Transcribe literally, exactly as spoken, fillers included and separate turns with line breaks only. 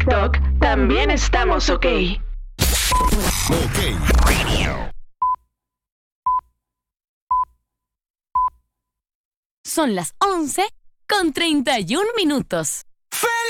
TikTok también estamos ok.
Ok.
Son las once con treinta y un minutos.